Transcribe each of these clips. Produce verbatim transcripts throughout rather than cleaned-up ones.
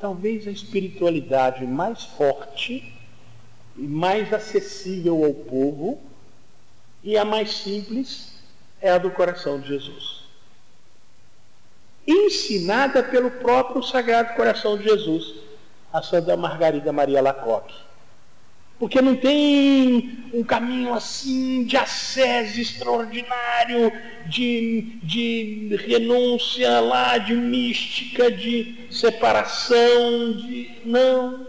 talvez a espiritualidade mais forte e mais acessível ao povo e a mais simples é a do coração de Jesus. Ensinada pelo próprio Sagrado Coração de Jesus, a Santa Margarida Maria Alacoque. Porque não tem um caminho assim de ascese extraordinário, de, de renúncia lá, de mística, de separação, de... Não.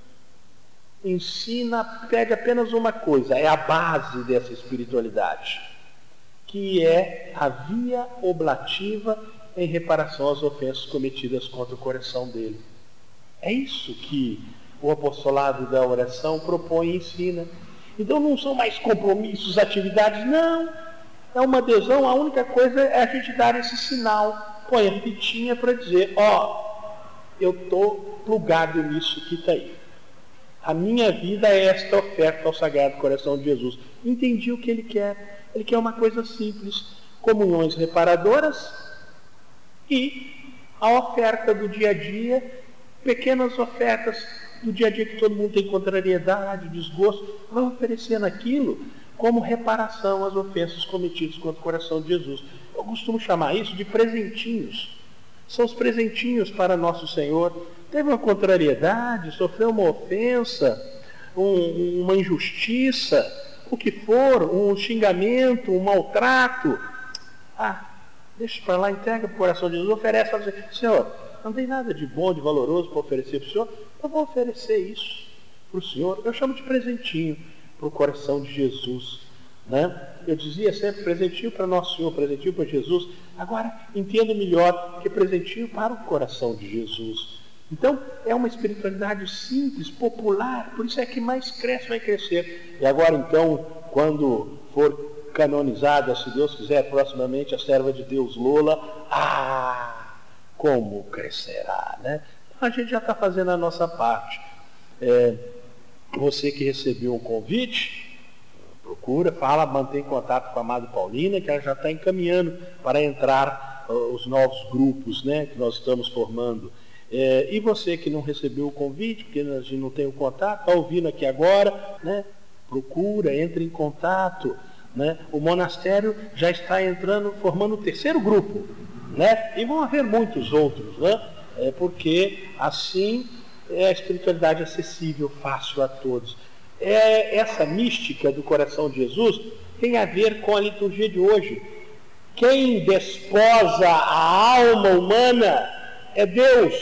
Ensina, pega apenas uma coisa, é a base dessa espiritualidade, que é a via oblativa em reparação às ofensas cometidas contra o coração dele. É isso que o apostolado da oração propõe e ensina. Então não são mais compromissos, atividades, não. É uma adesão, a única coisa é a gente dar esse sinal. Põe a fitinha para dizer, ó, oh, eu estou plugado nisso que está aí. A minha vida é esta oferta ao Sagrado Coração de Jesus. Entendi o que ele quer. Ele quer uma coisa simples, comunhões reparadoras e a oferta do dia a dia, pequenas ofertas do dia a dia que todo mundo tem contrariedade, desgosto, vai oferecendo aquilo como reparação às ofensas cometidas contra o coração de Jesus. Eu costumo chamar isso de presentinhos. São os presentinhos para Nosso Senhor. Teve uma contrariedade, sofreu uma ofensa, um, uma injustiça, o que for, um xingamento, um maltrato. Ah, deixa para lá, entrega para o coração de Jesus, oferece para você. Senhor, não tem nada de bom, de valoroso para oferecer para o Senhor. Eu vou oferecer isso para o Senhor. Eu chamo de presentinho para o coração de Jesus. Né? Eu dizia sempre presentinho para Nosso Senhor, presentinho para Jesus. Agora entendo melhor que presentinho para o coração de Jesus. Então é uma espiritualidade simples, popular, por isso é que mais cresce, vai crescer. E agora então, quando for canonizada, se Deus quiser, proximamente a serva de Deus Lola, ah! Como crescerá, né? A gente já está fazendo a nossa parte. É, você que recebeu um convite, procura, fala, mantém contato com a Madre Paulina, que ela já está encaminhando para entrar uh, os novos grupos, né, que nós estamos formando. É, e você que não recebeu o convite, porque a gente não tem o contato, está ouvindo aqui agora, né? Procura, entre em contato. Né? O monastério já está entrando, formando o terceiro grupo. Né? E vão haver muitos outros, né? É porque assim é a espiritualidade acessível, fácil a todos. É, essa mística do coração de Jesus tem a ver com a liturgia de hoje. Quem desposa a alma humana é Deus,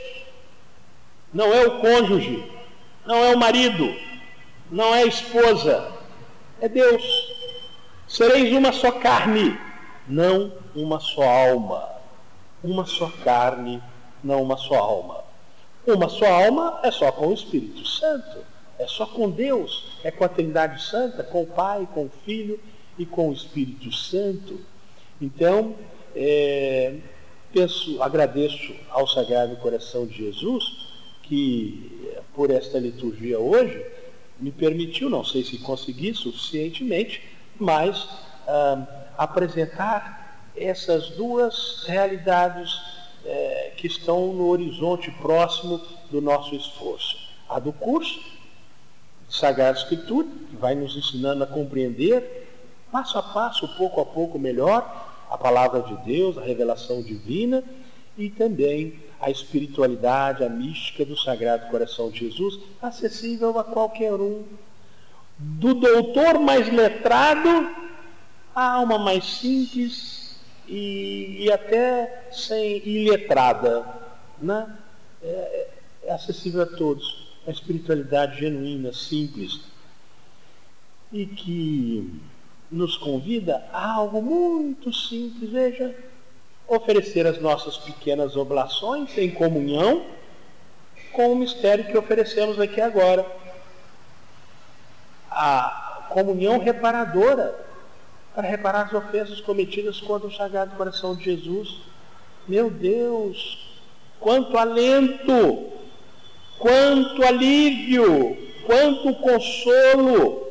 não é o cônjuge, não é o marido, não é a esposa, é Deus. Sereis uma só carne, não uma só alma. Uma só carne, não uma só alma. Uma só alma é só com o Espírito Santo, é só com Deus, é com a Trindade Santa, com o Pai, com o Filho e com o Espírito Santo. Então, é, penso, agradeço ao Sagrado Coração de Jesus, que por esta liturgia hoje me permitiu, não sei se consegui suficientemente, mas ah, apresentar essas duas realidades eh, que estão no horizonte próximo do nosso esforço. A do curso, Sagrada Escritura, que vai nos ensinando a compreender, passo a passo, pouco a pouco melhor, a palavra de Deus, a revelação divina, e também a espiritualidade, a mística do Sagrado Coração de Jesus, acessível a qualquer um. Do doutor mais letrado à alma mais simples e, e até sem iletrada, né? é, é acessível a todos. A espiritualidade genuína, simples, e que nos convida a algo muito simples. Veja, oferecer as nossas pequenas oblações em comunhão com o mistério que oferecemos aqui agora. A comunhão reparadora, para reparar as ofensas cometidas contra o Sagrado Coração de Jesus. Meu Deus, quanto alento, quanto alívio, quanto consolo